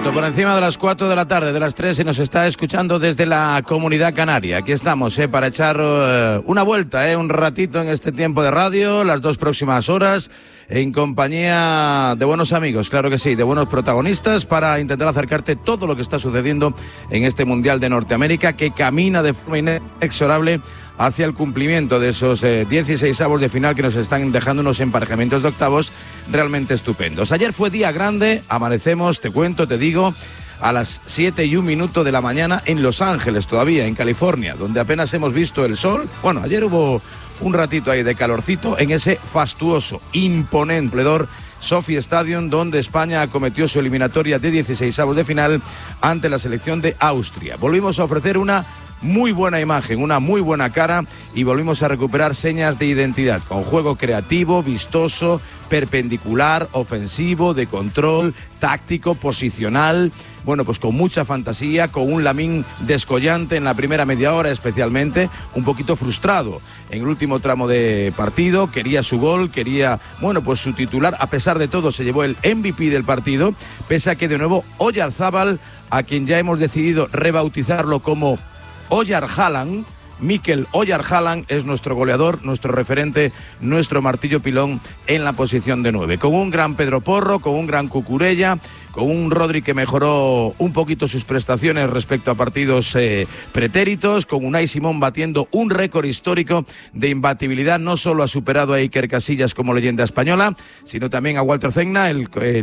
minuto por encima de las 4 de la tarde, de las 3, y nos está escuchando desde la Comunidad Canaria. Aquí estamos para echar una vuelta, un ratito en este tiempo de radio, las 2 próximas horas, en compañía de buenos amigos, claro que sí, de buenos protagonistas, para intentar acercarte todo lo que está sucediendo en este Mundial de Norteamérica, que camina de forma inexorable hacia el cumplimiento de esos 16avos de final que nos están dejando unos emparejamientos de octavos realmente estupendos. Ayer fue día grande, amanecemos, te cuento, te digo, a las 7:01 de la mañana en Los Ángeles, todavía en California, donde apenas hemos visto el sol. Bueno, ayer hubo un ratito ahí de calorcito en ese fastuoso, imponente SoFi Stadium, donde España acometió su eliminatoria de 16avos de final ante la selección de Austria. Volvimos a ofrecer una muy buena imagen, una muy buena cara, y volvimos a recuperar señas de identidad, con juego creativo, vistoso, perpendicular, ofensivo, de control, táctico, posicional, bueno, pues con mucha fantasía, con un Lamine descollante en la primera media hora especialmente, un poquito frustrado en el último tramo de partido, quería su gol, quería, bueno, pues su titular, a pesar de todo se llevó el MVP del partido, pese a que de nuevo Oyarzábal, a quien ya hemos decidido rebautizarlo como Oyarzábal, Mikel Oyarzábal, es nuestro goleador, nuestro referente, nuestro martillo pilón en la posición de 9. Con un gran Pedro Porro, con un gran Cucurella, con un Rodri que mejoró un poquito sus prestaciones respecto a partidos pretéritos, con Unai Simón batiendo un récord histórico de imbatibilidad. No solo ha superado a Iker Casillas como leyenda española, sino también a Walter Zenga,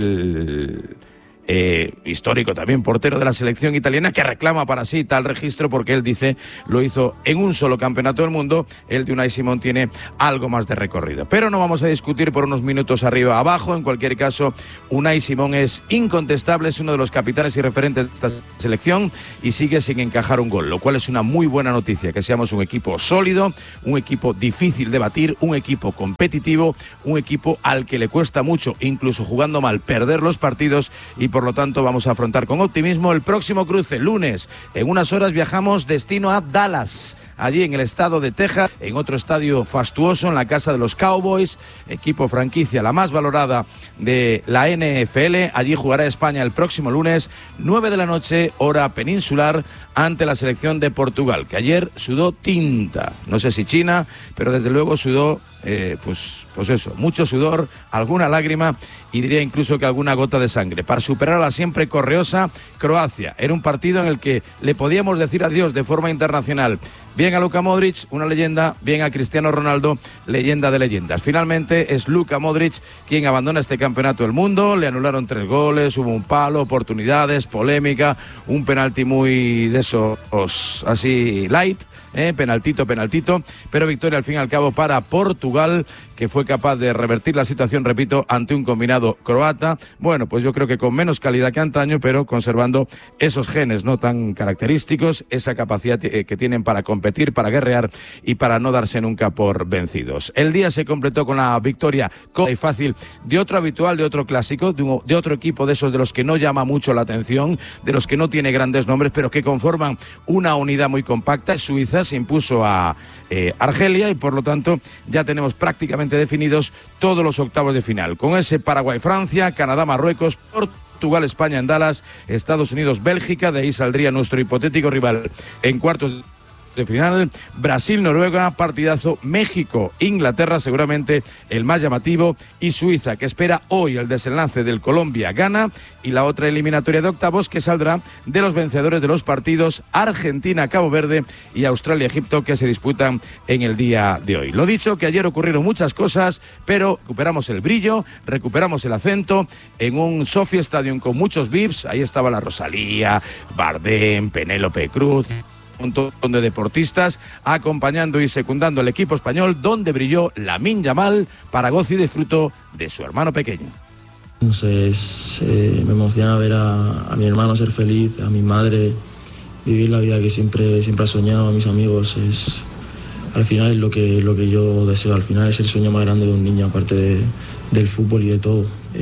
el histórico también portero de la selección italiana, que reclama para sí tal registro porque él dice lo hizo en un solo campeonato del mundo. El de Unai Simón tiene algo más de recorrido, pero no vamos a discutir por unos minutos arriba o abajo. En cualquier caso, Unai Simón es incontestable, es uno de los capitanes y referentes de esta selección y sigue sin encajar un gol, lo cual es una muy buena noticia, que seamos un equipo sólido, un equipo difícil de batir, un equipo competitivo, un equipo al que le cuesta mucho, incluso jugando mal, perder los partidos, y por lo tanto vamos a afrontar con optimismo el próximo cruce. Lunes, en unas horas viajamos destino a Dallas, allí en el estado de Texas, en otro estadio fastuoso, en la casa de los Cowboys, equipo franquicia la más valorada de la NFL. Allí jugará España el próximo lunes, 9 de la noche, hora peninsular, ante la selección de Portugal, que ayer sudó tinta, no sé si China, pero desde luego sudó, pues eso, mucho sudor, alguna lágrima y diría incluso que alguna gota de sangre, para superar a la siempre correosa Croacia. Era un partido en el que le podíamos decir adiós de forma internacional, bien a Luka Modric, una leyenda, bien a Cristiano Ronaldo, leyenda de leyendas. Finalmente es Luka Modric quien abandona este campeonato del mundo. Le anularon 3 goles, hubo un palo, oportunidades, polémica, un penalti muy de esos así light, penaltito, pero victoria al fin y al cabo para Portugal, que fue capaz de revertir la situación, repito, ante un combinado croata. Bueno, pues yo creo que con menos calidad que antaño, pero conservando esos genes no tan característicos, esa capacidad que tienen para competir, para guerrear y para no darse nunca por vencidos. El día se completó con la victoria cómoda y fácil de otro habitual, de otro clásico, de otro equipo de esos de los que no llama mucho la atención, de los que no tiene grandes nombres, pero que conforman una unidad muy compacta. Suiza se impuso a Argelia y por lo tanto ya tenemos prácticamente definidos todos los octavos de final, con ese Paraguay-Francia, Canadá-Marruecos, Portugal-España en Dallas, Estados Unidos-Bélgica, de ahí saldría nuestro hipotético rival en cuartos de final, Brasil-Noruega, partidazo, México-Inglaterra, seguramente el más llamativo, y Suiza, que espera hoy el desenlace del Colombia-Ghana, y la otra eliminatoria de octavos que saldrá de los vencedores de los partidos Argentina-Cabo Verde y Australia-Egipto, que se disputan en el día de hoy. Lo dicho, que ayer ocurrieron muchas cosas, pero recuperamos el brillo, recuperamos el acento en un SoFi Stadium con muchos VIPs. Ahí estaba la Rosalía, Bardem, Penélope Cruz, un montón de deportistas acompañando y secundando al equipo español, donde brilló Lamine Yamal para gozo y disfruto de su hermano pequeño. Entonces me emociona ver a mi hermano ser feliz, a mi madre vivir la vida que siempre ha soñado, a mis amigos. Al final es lo que yo deseo, al final es el sueño más grande de un niño, aparte del fútbol y de todo.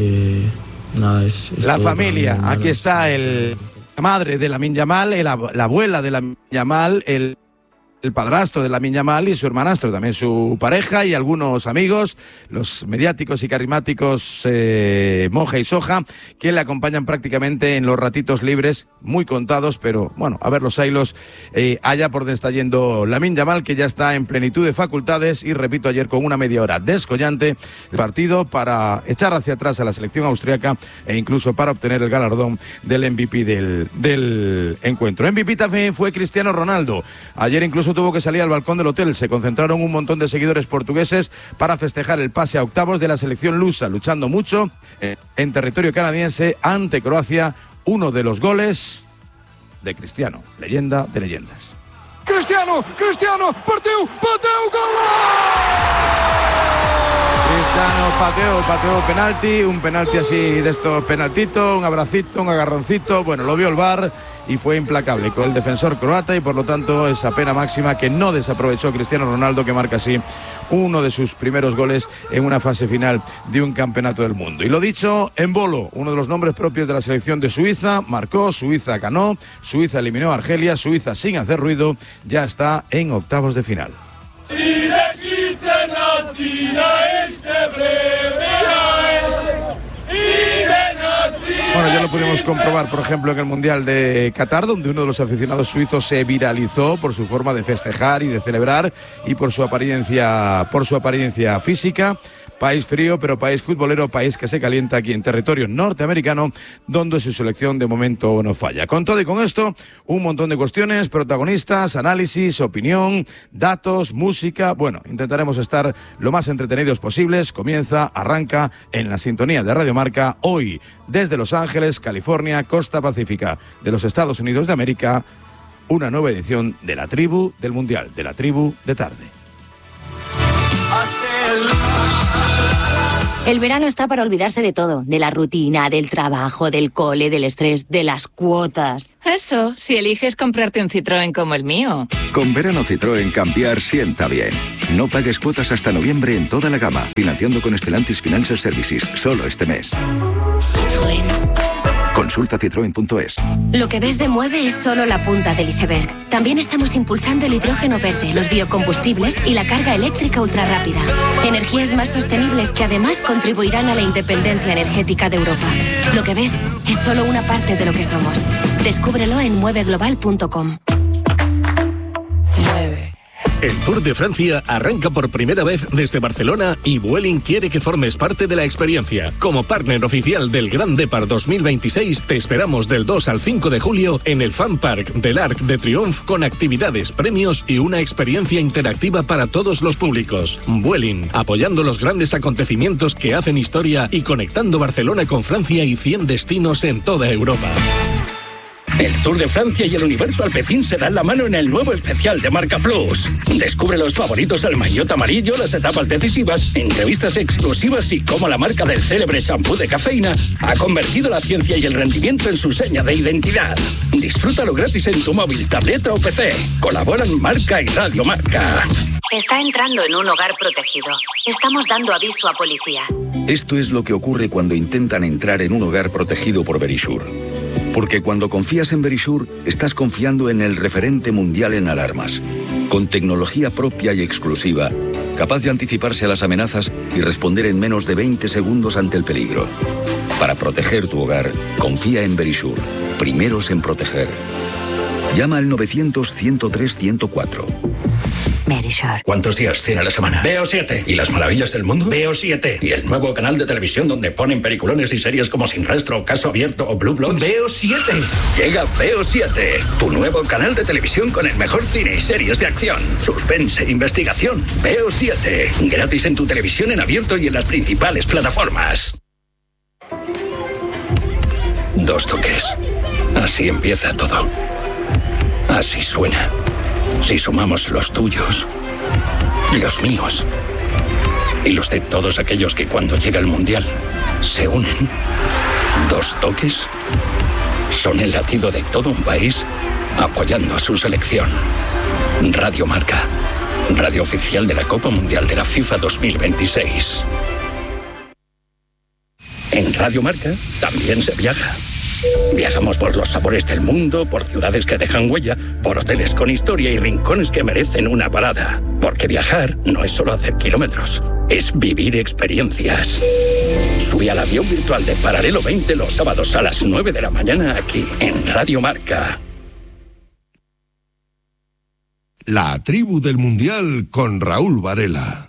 Es la familia, aquí está la madre de Lamine Yamal, la abuela de Lamine Yamal, el el padrastro de Lamine Yamal y su hermanastro, también su pareja y algunos amigos, los mediáticos y carismáticos Moja y Soja, que le acompañan prácticamente en los ratitos libres, muy contados, pero bueno, a ver los hilos allá por donde está yendo Lamine Yamal, que ya está en plenitud de facultades y, repito, ayer con una media hora descollante el partido para echar hacia atrás a la selección austriaca e incluso para obtener el galardón del MVP del encuentro. MVP también fue Cristiano Ronaldo. Ayer incluso tuvo que salir al balcón del hotel. Se concentraron un montón de seguidores portugueses para festejar el pase a octavos de la selección lusa, luchando mucho en territorio canadiense ante Croacia. Uno de los goles de Cristiano, leyenda de leyendas. Cristiano, bateu, gol! Cristiano pateó un penalti así de estos penaltitos, un abracito, un agarroncito. Bueno, lo vio el VAR y fue implacable con el defensor croata y por lo tanto esa pena máxima que no desaprovechó Cristiano Ronaldo, que marca así uno de sus primeros goles en una fase final de un campeonato del mundo. Y lo dicho, Embolo, uno de los nombres propios de la selección de Suiza, marcó, Suiza ganó, Suiza eliminó a Argelia, Suiza sin hacer ruido ya está en octavos de final. Bueno, ya lo pudimos comprobar, por ejemplo, en el Mundial de Qatar, donde uno de los aficionados suizos se viralizó por su forma de festejar y de celebrar y por su apariencia física. País frío, pero país futbolero, país que se calienta aquí en territorio norteamericano, donde su selección de momento no falla. Con todo y con esto, un montón de cuestiones, protagonistas, análisis, opinión, datos, música. Bueno, intentaremos estar lo más entretenidos posibles. Arranca en la sintonía de Radio Marca, hoy desde Los Ángeles, California, costa pacífica de los Estados Unidos de América, una nueva edición de La Tribu del Mundial, de La Tribu de Tarde. El verano está para olvidarse de todo, de la rutina, del trabajo, del cole, del estrés, de las cuotas. Eso, si eliges comprarte un Citroën como el mío. Con verano Citroën cambiar sienta bien. No pagues cuotas hasta noviembre en toda la gama, financiando con Stellantis Financial Services, solo este mes. Citroën. Consulta citroen.es. Lo que ves de Mueve es solo la punta del iceberg. También estamos impulsando el hidrógeno verde, los biocombustibles y la carga eléctrica ultrarrápida. Energías más sostenibles que además contribuirán a la independencia energética de Europa. Lo que ves es solo una parte de lo que somos. Descúbrelo en mueveglobal.com. El Tour de Francia arranca por primera vez desde Barcelona y Vueling quiere que formes parte de la experiencia. Como partner oficial del Grand Départ 2026, te esperamos del 2 al 5 de julio en el Fan Park del Arc de Triomphe con actividades, premios y una experiencia interactiva para todos los públicos. Vueling, apoyando los grandes acontecimientos que hacen historia y conectando Barcelona con Francia y 100 destinos en toda Europa. El Tour de Francia y el Universo Alpecin se dan la mano en el nuevo especial de Marca Plus. Descubre los favoritos al maillot amarillo, las etapas decisivas, entrevistas exclusivas y cómo la marca del célebre champú de cafeína ha convertido la ciencia y el rendimiento en su seña de identidad. Disfrútalo gratis en tu móvil, tableta o PC. Colaboran Marca y Radio Marca. Está entrando en un hogar protegido. Estamos dando aviso a policía. Esto es lo que ocurre cuando intentan entrar en un hogar protegido por Verisure. Porque cuando confías en Verisure, estás confiando en el referente mundial en alarmas, con tecnología propia y exclusiva, capaz de anticiparse a las amenazas y responder en menos de 20 segundos ante el peligro. Para proteger tu hogar, confía en Verisure. Primeros en proteger. Llama al 900-103-104. Verisure. ¿Cuántos días tiene la semana? Veo 7. ¿Y las maravillas del mundo? Veo 7. ¿Y el nuevo canal de televisión donde ponen peliculones y series como Sin Rastro, Caso Abierto o Blue Bloods? Veo 7. Llega Veo 7, tu nuevo canal de televisión con el mejor cine y series de acción, suspense e investigación. Veo 7. Gratis en tu televisión en abierto y en las principales plataformas. 2 toques. Así empieza todo. Así suena. Si sumamos los tuyos, los míos y los de todos aquellos que cuando llega el Mundial se unen, 2 toques son el latido de todo un país apoyando a su selección. Radio Marca, radio oficial de la Copa Mundial de la FIFA 2026. En Radio Marca también se viaja. Viajamos por los sabores del mundo, por ciudades que dejan huella, por hoteles con historia y rincones que merecen una parada. Porque viajar no es solo hacer kilómetros, es vivir experiencias. Sube al avión virtual de Paralelo 20 los sábados a las 9 de la mañana aquí, en Radio Marca. La tribu del Mundial con Raúl Varela.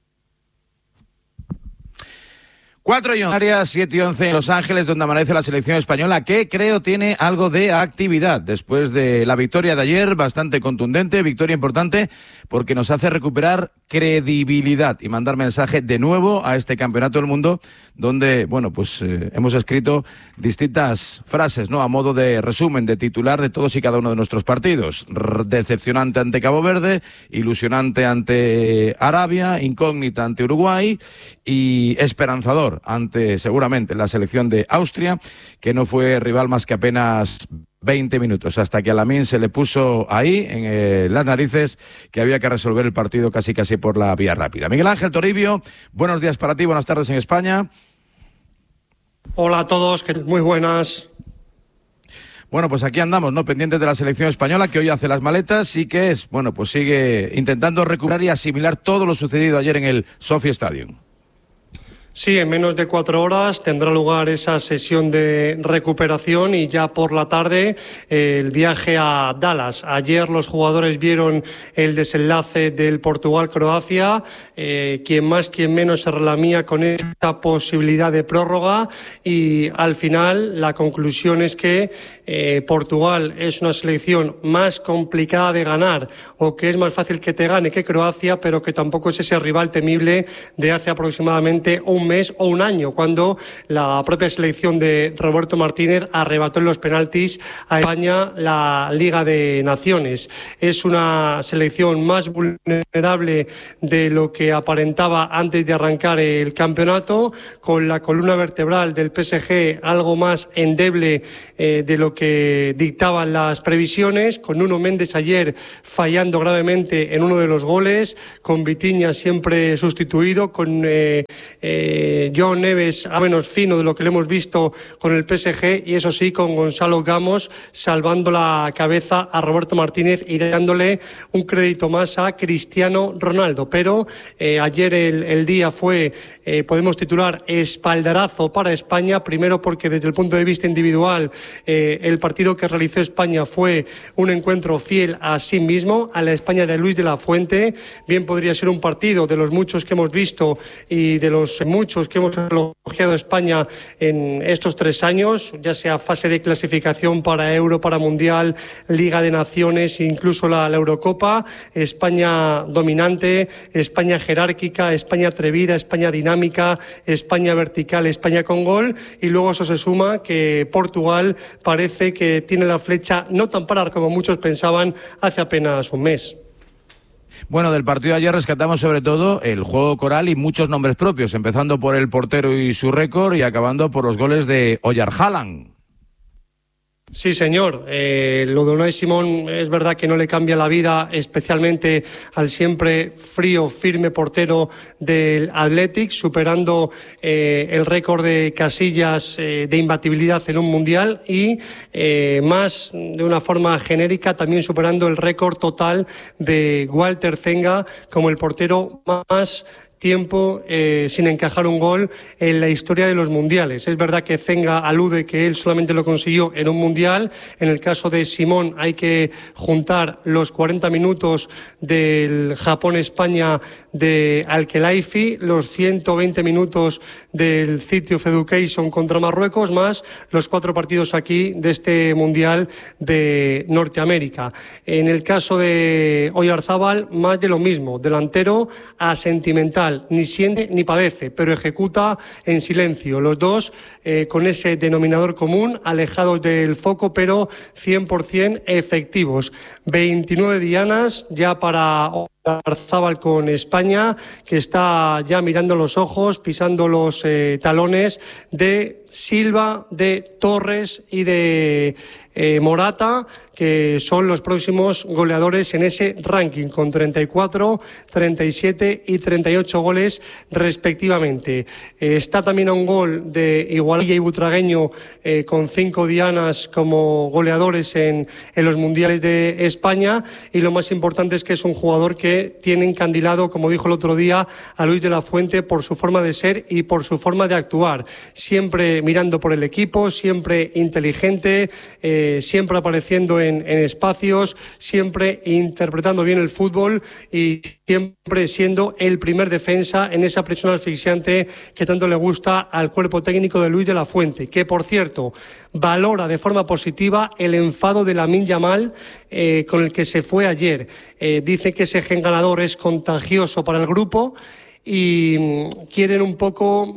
4 y 11, 7 y 11 en Los Ángeles, donde amanece la selección española, que creo tiene algo de actividad después de la victoria de ayer, bastante contundente, victoria importante, porque nos hace recuperar credibilidad y mandar mensaje de nuevo a este Campeonato del Mundo, donde, bueno, pues hemos escrito distintas frases, ¿no?, a modo de resumen, de titular de todos y cada uno de nuestros partidos. Decepcionante ante Cabo Verde, ilusionante ante Arabia, incógnita ante Uruguay y esperanzador ante, seguramente, la selección de Austria, que no fue rival más que apenas 20 minutos, hasta que a Lamine se le puso ahí, en las narices, que había que resolver el partido casi por la vía rápida. Miguel Ángel Toribio, buenos días para ti, buenas tardes en España. Hola a todos, muy buenas. Bueno, pues aquí andamos, ¿no?, pendientes de la selección española, que hoy hace las maletas y que es, bueno, pues sigue intentando recuperar y asimilar todo lo sucedido ayer en el Sophie Stadium. Sí, en menos de 4 horas tendrá lugar esa sesión de recuperación y ya por la tarde el viaje a Dallas. Ayer los jugadores vieron el desenlace del Portugal-Croacia, quien más, quien menos se relamía con esta posibilidad de prórroga, y al final la conclusión es que Portugal es una selección más complicada de ganar, o que es más fácil que te gane que Croacia, pero que tampoco es ese rival temible de hace aproximadamente un mes o un año, cuando la propia selección de Roberto Martínez arrebató en los penaltis a España la Liga de Naciones. Es una selección más vulnerable de lo que aparentaba antes de arrancar el campeonato, con la columna vertebral del PSG algo más endeble de lo que dictaban las previsiones, con Nuno Méndez ayer fallando gravemente en uno de los goles, con Vitinha siempre sustituido, con João Neves a menos fino de lo que le hemos visto con el PSG, y eso sí, con Gonzalo Ramos salvando la cabeza a Roberto Martínez y dándole un crédito más a Cristiano Ronaldo. Pero ayer el día fue, podemos titular, espaldarazo para España, primero porque desde el punto de vista individual el partido que realizó España fue un encuentro fiel a sí mismo, a la España de Luis de la Fuente. Bien podría ser un partido de los muchos que hemos visto y de los muchos que hemos elogiado a España en estos 3 años, ya sea fase de clasificación para Euro, para Mundial, Liga de Naciones e incluso la Eurocopa. España dominante, España jerárquica, España atrevida, España dinámica, España vertical, España con gol, y luego eso se suma que Portugal parece que tiene la flecha no tan parada como muchos pensaban hace apenas un mes. Bueno, del partido de ayer rescatamos sobre todo el juego coral y muchos nombres propios, empezando por el portero y su récord y acabando por los goles de Oyarzábal. Sí, señor. Lo de Unai Simón es verdad que no le cambia la vida, especialmente al siempre frío, firme portero del Athletic, superando el récord de Casillas de imbatibilidad en un mundial y más de una forma genérica también superando el récord total de Walter Zenga como el portero más tiempo sin encajar un gol en la historia de los mundiales. Es verdad que Zenga alude que él solamente lo consiguió en un mundial. En el caso de Simón hay que juntar los 40 minutos del Japón-España de Al-Khelaifi, los 120 minutos del City of Education contra Marruecos, más los 4 partidos aquí de este mundial de Norteamérica. En el caso de Oyarzábal, más de lo mismo, delantero asentimental, ni siente ni padece, pero ejecuta en silencio. Los dos con ese denominador común, alejados del foco, pero 100% efectivos. 29 dianas ya para Oyarzábal con España, que está ya mirando los ojos, pisando los talones de Silva, de Torres y de Morata, que son los próximos goleadores en ese ranking, con 34, 37 y 38 goles respectivamente. Está también a un gol de Igualilla y Butragueño, con 5 dianas como goleadores en los mundiales de España, y lo más importante es que es un jugador que tiene encandilado, como dijo el otro día, a Luis de la Fuente por su forma de ser y por su forma de actuar, siempre mirando por el equipo, siempre inteligente, siempre apareciendo en espacios, siempre interpretando bien el fútbol y siempre siendo el primer defensa en esa presión asfixiante que tanto le gusta al cuerpo técnico de Luis de la Fuente, que por cierto valora de forma positiva el enfado de Lamine Yamal con el que se fue ayer. Dice que ese gen ganador es contagioso para el grupo y quieren un poco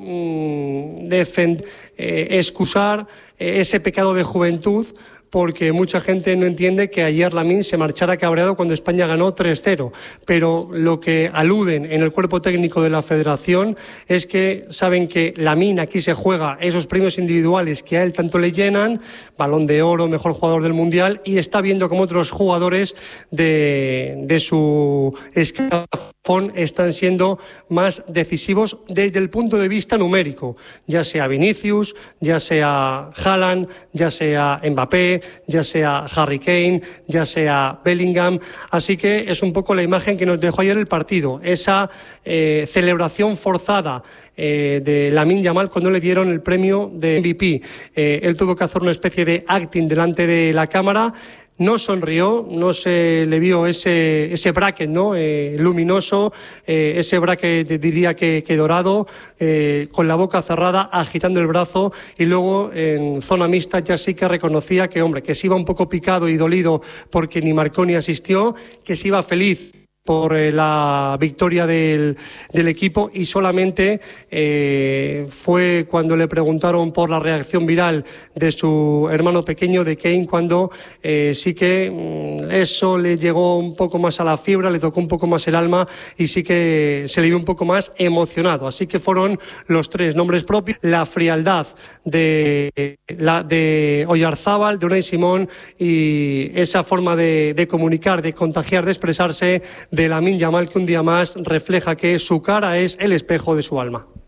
excusar ese pecado de juventud, porque mucha gente no entiende que ayer Lamine se marchara cabreado cuando España ganó 3-0, pero lo que aluden en el cuerpo técnico de la Federación es que saben que Lamine aquí se juega esos premios individuales que a él tanto le llenan, Balón de Oro, mejor jugador del Mundial, y está viendo como otros jugadores de su escalafón están siendo más decisivos desde el punto de vista numérico, ya sea Vinicius, ya sea Haaland, ya sea Mbappé, ya sea Harry Kane, ya sea Bellingham. Así que es un poco la imagen que nos dejó ayer el partido, esa celebración forzada de Lamine Yamal cuando le dieron el premio de MVP. Él tuvo que hacer una especie de acting delante de la cámara. No sonrió, no se le vio ese bracket, ¿no? Luminoso, ese bracket diría que dorado, con la boca cerrada, agitando el brazo, y luego en zona mixta ya sí que reconocía que, hombre, que se iba un poco picado y dolido porque ni marcó ni asistió, que se iba feliz por la victoria del equipo, y solamente fue cuando le preguntaron por la reacción viral de su hermano pequeño, de Kane, cuando sí que eso le llegó un poco más a la fibra, le tocó un poco más el alma y sí que se le vio un poco más emocionado. Así que fueron los 3 nombres propios: la frialdad de Oyarzábal, de Unai Simón, y esa forma de comunicar, de contagiar, de expresarse de Lamine Yamal, que un día más refleja que su cara es el espejo de su alma.